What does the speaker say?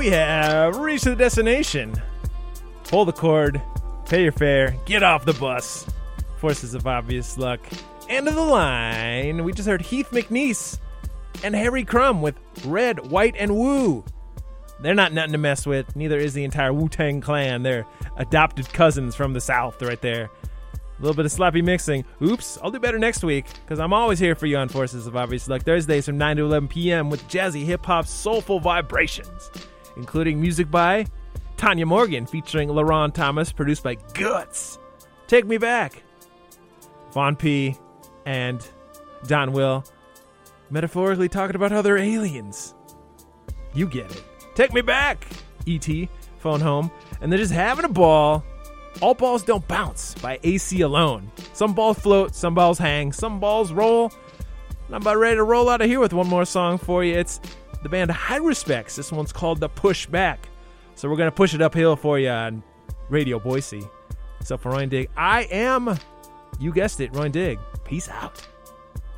we have reached the destination. Pull the cord, pay your fare, get off the bus. Forces of Obvious Luck. End of the line. We just heard Heath McNeese and Harry Crumb with Red, White, and Woo. They're not nothing to mess with. Neither is the entire Wu-Tang Clan. They're adopted cousins from the South right there. A little bit of sloppy mixing. Oops, I'll do better next week, because I'm always here for you on Forces of Obvious Luck. Thursdays from 9 to 11 p.m. with jazzy hip-hop soulful vibrations, including music by Tanya Morgan featuring LaRon Thomas, produced by Guts. Take Me Back. Von P and Don Will metaphorically talking about other aliens. You get it. Take Me Back. E.T. Phone Home. And they're just having a ball. All Balls Don't Bounce by AC Alone. Some balls float, some balls hang, some balls roll. And I'm about ready to roll out of here with one more song for you. It's the band High Respects. This one's called The Push Back. So we're going to push it uphill for you on Radio Boise. So for Roy and Dig, I am, you guessed it, Roy and Dig. Peace out.